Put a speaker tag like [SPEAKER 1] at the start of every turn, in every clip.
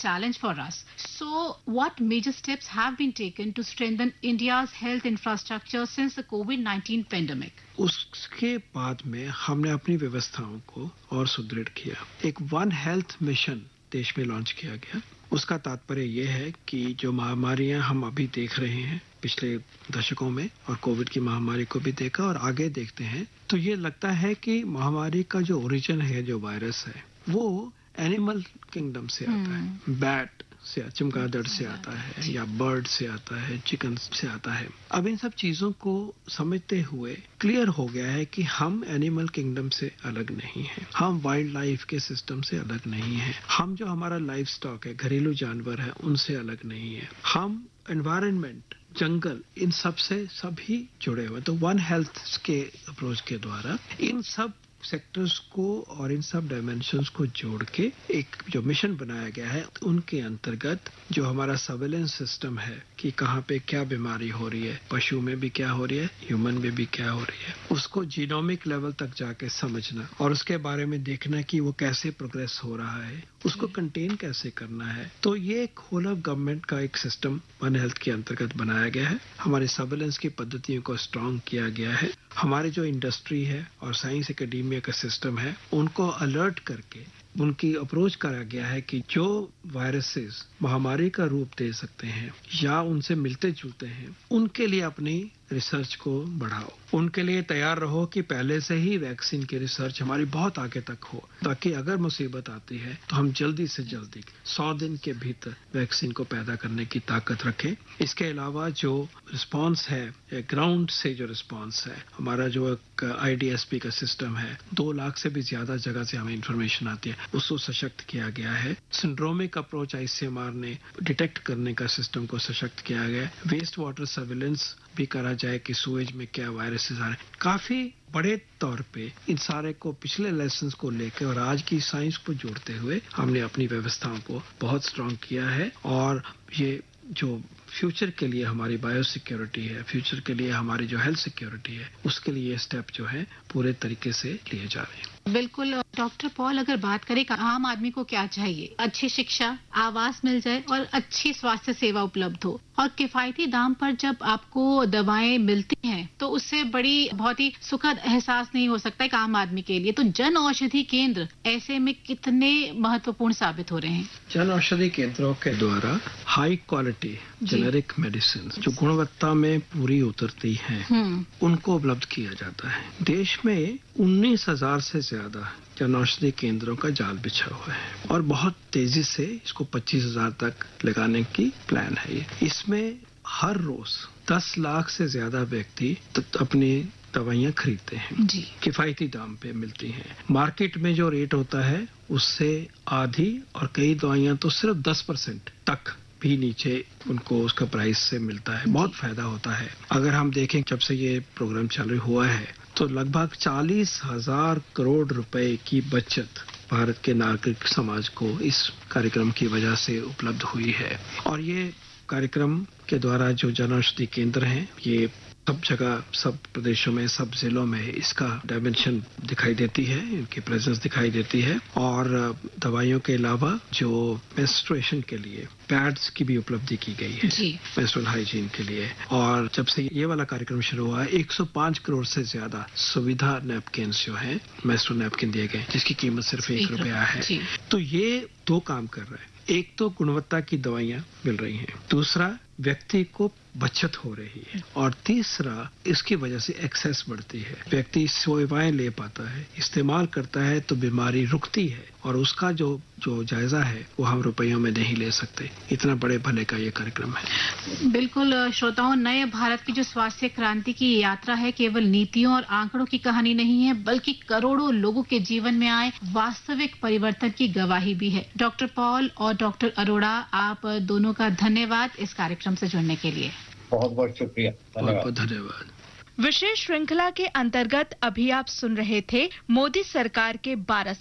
[SPEAKER 1] challenge for us. So, what major steps have been taken to strengthen India's health infrastructure since the COVID-19 pandemic?
[SPEAKER 2] उसके बाद में हमने अपनी व्यवस्थाओं को और सुदृढ़ किया। एक वन हेल्थ मिशन देश में लॉन्च किया गया। उसका तात्पर्य यह है कि जो महामारियां हम अभी देख रहे हैं पिछले दशकों में, और कोविड की महामारी को भी देखा और आगे देखते हैं, तो ये लगता है कि महामारी का जो ओरिजिन है, जो वायरस है, वो एनिमल किंगडम से आता है। बैट से, चमगादड़ से आता है, या बर्ड से आता है, चिकन से आता है। अब इन सब चीजों को समझते हुए क्लियर हो गया है कि हम एनिमल किंगडम से अलग नहीं हैं, हम वाइल्ड लाइफ के सिस्टम से अलग नहीं हैं, हम जो हमारा लाइफ स्टॉक है, घरेलू जानवर है, उनसे अलग नहीं है, हम एनवायरनमेंट, जंगल, इन सब से सभी जुड़े हुए। तो वन हेल्थ के अप्रोच के द्वारा इन सब सेक्टर्स को और इन सब डायमेंशंस को जोड़ के एक जो मिशन बनाया गया है, उनके अंतर्गत जो हमारा सर्वेलेंस सिस्टम है कि कहाँ पे क्या बीमारी हो रही है, पशु में भी क्या हो रही है, ह्यूमन में भी क्या हो रही है, उसको जीनोमिक लेवल तक जाके समझना और उसके बारे में देखना कि वो कैसे प्रोग्रेस हो रहा है, उसको कंटेन कैसे करना है। तो ये एक होल ऑफ गवर्नमेंट का एक सिस्टम वन हेल्थ के अंतर्गत बनाया गया है। हमारे सर्वेलेंस की पद्धतियों को स्ट्रांग किया गया है। हमारे जो इंडस्ट्री है और साइंस एकेडमिया का सिस्टम है, उनको अलर्ट करके उनकी अप्रोच करा गया है कि जो वायरसेस महामारी का रूप दे सकते हैं या उनसे मिलते जुलते हैं, उनके लिए अपनी रिसर्च को बढ़ाओ, उनके लिए तैयार रहो कि पहले से ही वैक्सीन की रिसर्च हमारी बहुत आगे तक हो, ताकि अगर मुसीबत आती है तो हम जल्दी से जल्दी 100 दिन के भीतर वैक्सीन को पैदा करने की ताकत रखें। इसके अलावा जो रिस्पांस है, ग्राउंड से जो रिस्पांस है, हमारा जो IDSP का सिस्टम है, 2 लाख से भी ज्यादा जगह से हमें इंफॉर्मेशन आती है, उसको सशक्त किया गया है। सिंड्रोमिक अप्रोच ICMR ने डिटेक्ट करने का सिस्टम को सशक्त किया गया है। वेस्ट वाटर सर्विलेंस भी करा जाए कि सूएज में क्या वायरसेस आ रहे हैं। काफी बड़े तौर पे इन सारे को पिछले लेसन्स को लेकर और आज की साइंस को जोड़ते हुए हमने अपनी व्यवस्थाओं को बहुत स्ट्रांग किया है। और ये जो फ्यूचर के लिए हमारी बायो सिक्योरिटी है, फ्यूचर के लिए हमारी जो हेल्थ सिक्योरिटी है, उसके लिए ये स्टेप जो है पूरे तरीके से लिए जा रहे हैं।
[SPEAKER 1] बिल्कुल डॉक्टर पॉल, अगर बात करें कि आम आदमी को क्या चाहिए, अच्छी शिक्षा, आवास मिल जाए और अच्छी स्वास्थ्य सेवा उपलब्ध हो और किफायती दाम पर जब आपको दवाएं मिलती हैं, तो उससे बड़ी बहुत ही सुखद एहसास नहीं हो सकता एक आम आदमी के लिए। तो जन औषधि केंद्र ऐसे में कितने महत्वपूर्ण साबित हो रहे हैं?
[SPEAKER 2] जन औषधि केंद्रों के द्वारा हाई क्वालिटी जेनेरिक मेडिसिन जो गुणवत्ता में पूरी उतरती हैं, उनको उपलब्ध किया जाता है। देश में 19,000 से ज्यादा जन औषधि केंद्रों का जाल बिछा हुआ है और बहुत तेजी से इसको 25,000 तक लगाने की प्लान है। इसमें हर रोज 10 लाख से ज्यादा व्यक्ति अपनी दवाइयाँ खरीदते हैं जी, किफायती दाम पे मिलती हैं। मार्केट में जो रेट होता है उससे आधी और कई दवाइयाँ तो सिर्फ 10% तक भी नीचे उनको उसका प्राइस से मिलता है। बहुत फायदा होता है। अगर हम देखें जब से ये प्रोग्राम चालू हुआ है तो लगभग 40,000 करोड़ रुपए की बचत भारत के नागरिक समाज को इस कार्यक्रम की वजह से उपलब्ध हुई है। और ये कार्यक्रम के द्वारा जो जन औषधि केंद्र हैं, ये सब जगह, सब प्रदेशों में, सब जिलों में इसका डायमेंशन दिखाई देती है, इनकी प्रेजेंस दिखाई देती है। और दवाइयों के अलावा जो मेंस्ट्रुएशन के लिए पैड्स की भी उपलब्धि की गई है मेंस्ट्रुअल हाइजीन के लिए। और जब से ये वाला कार्यक्रम शुरू हुआ है, 105 करोड़ से ज्यादा सुविधा नैपकिन जो है, मेंस्ट्रुअल नैपकिन दिए गए, जिसकी कीमत सिर्फ 1 रुपया है। तो ये 2 काम कर रहे हैं। एक तो गुणवत्ता की दवाइयां मिल रही हैं, दूसरा व्यक्ति को बचत हो रही है, और तीसरा इसकी वजह से एक्सेस बढ़ती है। व्यक्ति सेवाएं ले पाता है, इस्तेमाल करता है तो बीमारी रुकती है, और उसका जो जायजा है वो हम रुपयों में नहीं ले सकते। इतना बड़े भले का ये कार्यक्रम है।
[SPEAKER 1] बिल्कुल श्रोताओं, नए भारत की जो स्वास्थ्य क्रांति की यात्रा है केवल नीतियों और आंकड़ों की कहानी नहीं है, बल्कि करोड़ों लोगों के जीवन में आए वास्तविक परिवर्तन की गवाही भी है। डॉक्टर पॉल और डॉक्टर अरोड़ा, आप दोनों का धन्यवाद इस कार्यक्रम से जुड़ने के लिए।
[SPEAKER 3] बहुत बहुत शुक्रिया।
[SPEAKER 2] बहुत धन्यवाद।
[SPEAKER 4] विशेष श्रृंखला के अंतर्गत अभी आप सुन रहे थे मोदी सरकार के 12 साल।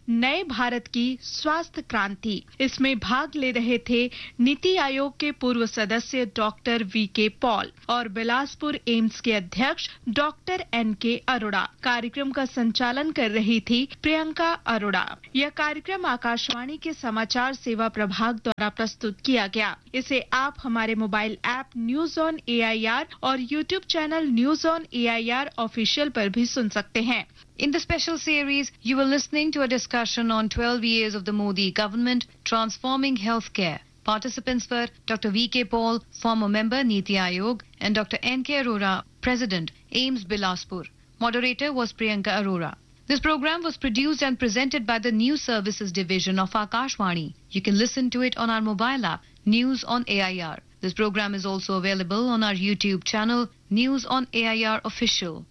[SPEAKER 3] नए भारत की स्वास्थ्य क्रांति। इसमें भाग ले रहे थे नीति आयोग के पूर्व सदस्य डॉक्टर वीके पॉल और बिलासपुर एम्स के अध्यक्ष डॉक्टर एनके अरोड़ा। कार्यक्रम का संचालन कर रही थी प्रियंका अरोड़ा। यह कार्यक्रम आकाशवाणी के समाचार सेवा प्रभाग द्वारा प्रस्तुत किया गया। इसे आप हमारे mobile app news on AIR और YouTube channel news on AIR official पर भी सुन सकते हैं।
[SPEAKER 4] In the special series, you were listening to a discussion on 12 years of the Modi government transforming healthcare. Participants were Dr. V.K. Paul, former member Niti Aayog, and Dr. N.K. Arora, President, AIIMS Bilaspur. Moderator was Priyanka Arora. This program was produced and presented by the News Services Division of Akashvani. You can listen to it on our mobile app, News on AIR. This program is also available on our YouTube channel, News on AIR Official.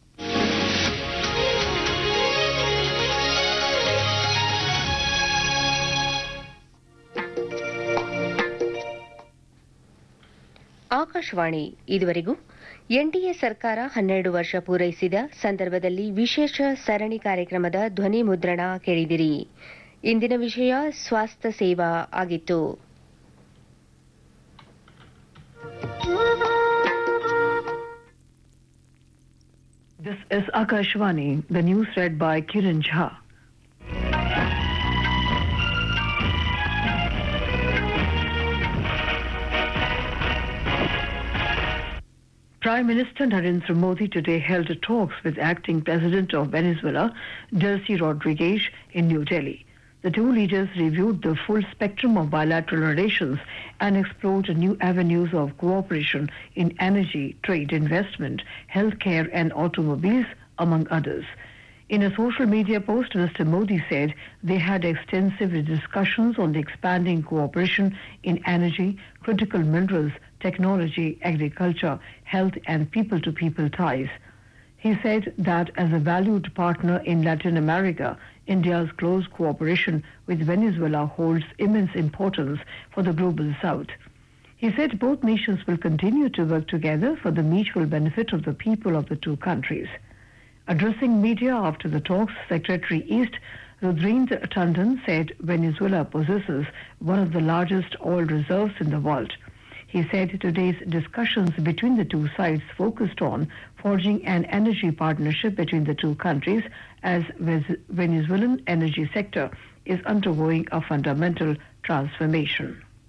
[SPEAKER 5] Akashvani ಇದುವರೆಗೂ NDA ಸರ್ಕಾರ 12 ವರ್ಷ ಪೂರೈಸಿದ ಸಂದರ್ಭದಲ್ಲಿ ವಿಶೇಷ ಸರಣಿ ಕಾರ್ಯಕ್ರಮದ ಧ್ವನಿ ಮುದ್ರಣ ಕೇಳಿದಿರಿ. ಇಂದಿನ ವಿಷಯ ಸ್ವಾಸ್ಥ್ಯ ಸೇವಾ ಆಗಿತ್ತು.
[SPEAKER 6] This is Akashvani, the news read by Kiran Jha. Prime Minister Narendra Modi today held talks with acting President of Venezuela, Delcy Rodriguez, in New Delhi. The two leaders reviewed the full spectrum of bilateral relations and explored new avenues of cooperation in energy, trade, investment, healthcare, and automobiles, among others. In a social media post, Mr. Modi said they had extensive discussions on the expanding cooperation in energy, critical minerals, technology, agriculture, health, and people-to-people ties. He said that as a valued partner in Latin America, India's close cooperation with Venezuela holds immense importance for the global south. He said both nations will continue to work together for the mutual benefit of the people of the two countries. Addressing media after the talks, Secretary East Rudrendra Tandon said Venezuela possesses one of the largest oil reserves in the world. He said today's discussions between the two sides focused on forging an energy partnership between the two countries as Venezuelan energy sector is undergoing a fundamental transformation.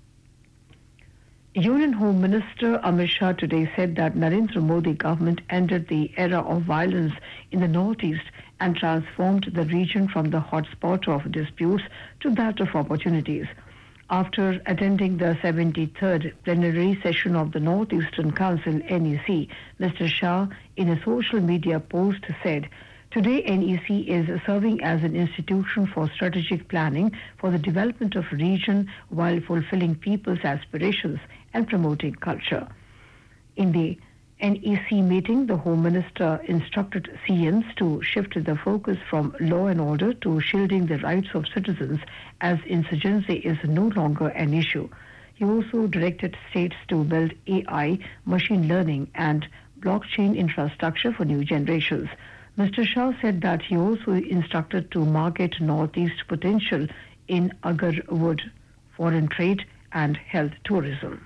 [SPEAKER 6] Union Home Minister Amit Shah today said that Narendra Modi government ended the era of violence in the northeast and transformed the region from the hotspot of disputes to that of opportunities. After attending the 73rd plenary session of the Northeastern Council, NEC, Mr. Shah, in a social media post, said, "Today, NEC is serving as an institution for strategic planning for the development of region while fulfilling people's aspirations and promoting culture." In the NEC meeting, the Home Minister instructed CMs to shift the focus from law and order to shielding the rights of citizens as insurgency is no longer an issue. He also directed states to build AI, machine learning and blockchain infrastructure for new generations. Mr. Shah said that he also instructed to market Northeast potential in agar wood, foreign trade and health tourism.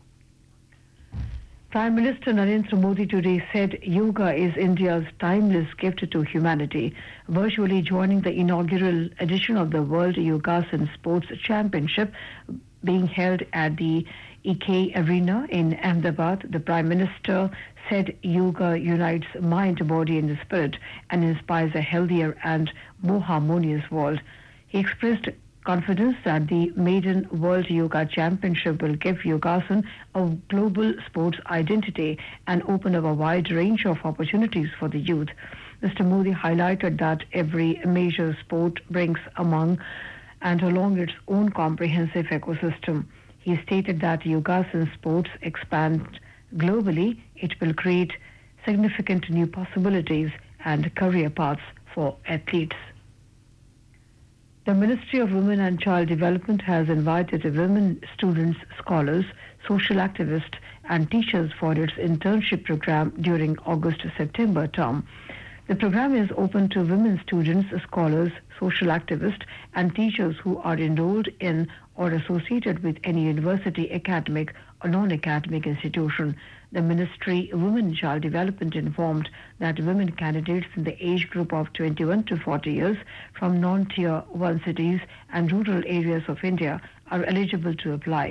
[SPEAKER 6] Prime Minister Narendra Modi today said yoga is India's timeless gift to humanity, virtually joining the inaugural edition of the World Yogasan Sports Championship being held at the EK Arena in Ahmedabad. The Prime Minister said yoga unites mind, body and spirit and inspires a healthier and more harmonious world. He expressed confidence that the maiden World Yoga Championship will give Yogasan a global sports identity and open up a wide range of opportunities for the youth. Mr. Modi highlighted that every major sport brings among and along its own comprehensive ecosystem. He stated that Yogasan sports expand globally. It will create significant new possibilities and career paths for athletes. The Ministry of Women and Child Development has invited women students, scholars, social activists and teachers for its internship program during August-September term. The program is open to women students, scholars, social activists, and teachers who are enrolled in or associated with any university, academic or non-academic institution. The Ministry of Women and Child Development informed that women candidates in the age group of 21 to 40 years from non-Tier 1 cities and rural areas of India are eligible to apply.